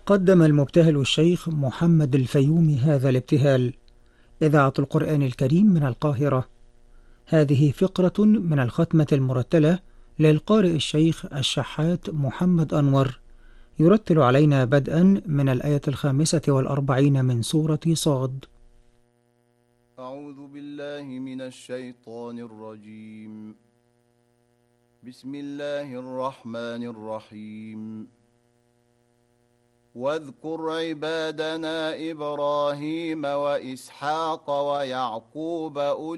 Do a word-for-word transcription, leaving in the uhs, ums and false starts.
قدم المبتهل الشيخ محمد الفيومي هذا الابتهال. إذاعة القرآن الكريم من القاهرة. هذه فقرة من الختمة المرتلة للقارئ الشيخ الشحات محمد أنور، يرتل علينا بدءا من الآية الخامسة والأربعين من سورة صاد. أعوذ بالله من الشيطان الرجيم. بسم الله الرحمن الرحيم. واذكر عبادنا إبراهيم وإسحاق ويعقوب أولي